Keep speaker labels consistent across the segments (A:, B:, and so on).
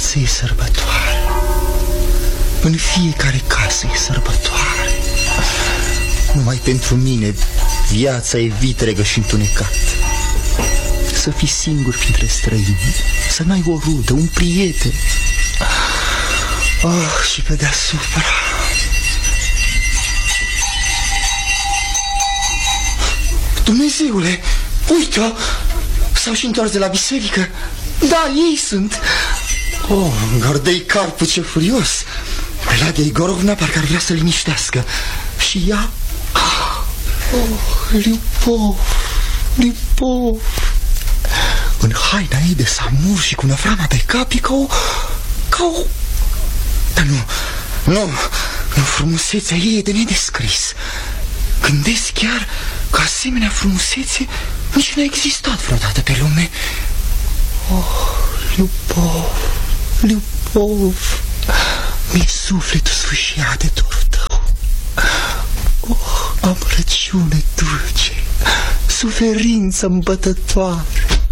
A: viață e sărbătoare. În fiecare casă e sărbătoare. Numai pentru mine viața e vitregă și întunecat. Să fii singur printre străini, să n-ai o rudă, un prieten. Și pe deasupra Dumnezeule, uite-o, s-au și întors de la biserică. Da, ei sunt. Gordei Carpu, ce furios. Pelagia Igorovna parcă ar vrea să liniștească. Și ea Liupov în haina ei de samur și cu năframa pe cap, e ca o... Dar nu, frumusețea ei e de nedescris. Gândesc chiar că asemenea frumusețe nici n-a existat vreodată pe lume. Liupov, mi-e sufletul sfâșiat de dorul tău. Amărăciune dulce, suferință îmbătătoare.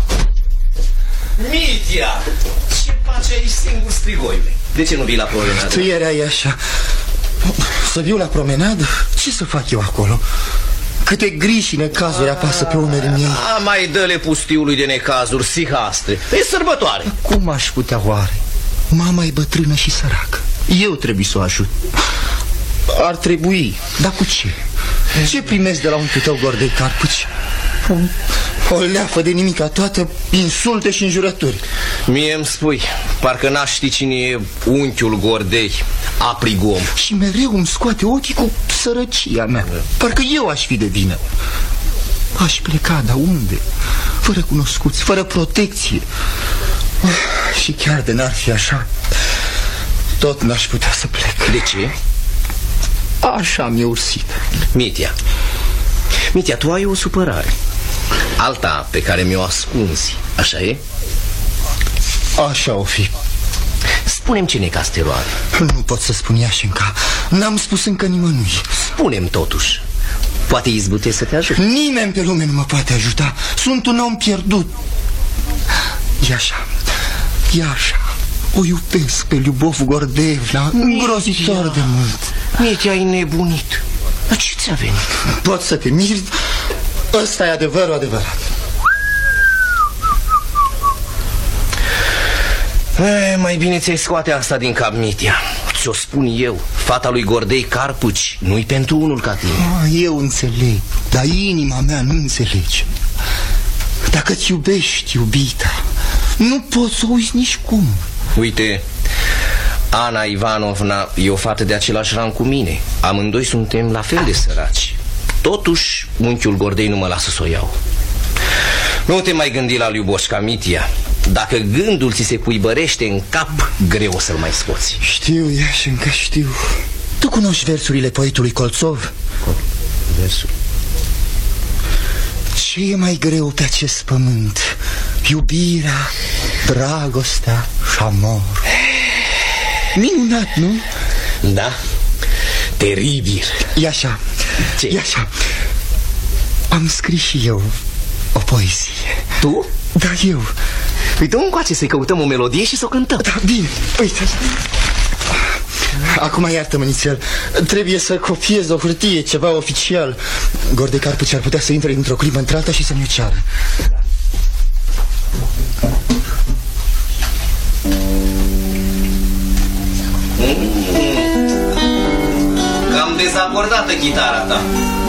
B: Mitia, ce faci aici singur, strigoile? De ce nu vii la promenadă?
A: Tu erai așa. Să viu la promenadă? Ce să fac eu acolo? Câte griji și necazuri apasă pe umerii mei.
B: Mai dă-le pustiului de necazuri, sihastre. E sărbătoare.
A: Cum aș putea oare? Mama e bătrână și săracă. Eu trebuie să o ajut. Ar trebui. Dar cu ce? Ce primesc de la unchiul tău, Gordei Carpuci? O leafă de nimica toată, insulte și înjurături.
B: Mie îmi spui, parcă n-aș ști cine e unchiul Gordei, aprigom.
A: Și mereu îmi scoate ochii cu sărăcia mea. Parcă eu aș fi de vină. Aș pleca, dar unde? Fără cunoscuți, fără protecție. Și chiar de n-ar fi așa, tot n-aș putea să plec.
B: De ce?
A: Așa mi-e ursit.
B: Mitia, tu ai o supărare. Alta pe care mi-o ascunzi, așa e?
A: Așa o fi.
B: Spune-mi ce necaz te roade.
A: Nu pot să spun, Iașenca. N-am spus încă nimănui.
B: Spune-mi totuși. Poate izbute să te ajut.
A: Nimeni pe lume nu mă poate ajuta. Sunt un om pierdut. E așa. O iubesc pe Liubov Gordeevna, îngrozitor de mult.
B: Mitia, ai nebunit. Dar ce ți-a venit?
A: Pot să te miri. Ăsta e adevărul adevărat.
B: Mai bine ți-ai scoate asta din cap, Mitia. Ți-o spun eu. Fata lui Gordei Carpuci nu-i pentru unul ca tine.
A: Eu înțeleg, dar inima mea nu înțelege. Dacă-ți iubești iubita, nu poți să o uiți nici cum.
B: Uite, Ana Ivanovna e o fată de același rang cu mine. Amândoi suntem la fel de săraci. Totuși, unchiul Gordei nu mă lasă să o iau. Nu te mai gândi la Liuboșca, Mitia. Dacă gândul ți se cuibărește în cap, greu o să-l mai scoți.
A: Știu, Iașenca, știu. Tu cunoști versurile poetului Colțov?
B: Versul?
A: Ce e mai greu pe acest pământ? Iubirea, dragostea și amor. Minunat, nu?
B: Da, teribil.
A: E așa.
B: Ce?
A: E așa. Am scris și eu o poezie.
B: Tu?
A: Da, eu.
B: Păi dă-mi încoace să-i căutăm o melodie și să o cântăm.
A: Da, bine, uite. Acum iartă-mă, nițel. Trebuie să copiez o hârtie, ceva oficial. Gordei Carpuci ar putea să intre într-o clipă într-alta și să-mi o ceară.
B: Cam dezacordată chitara ta.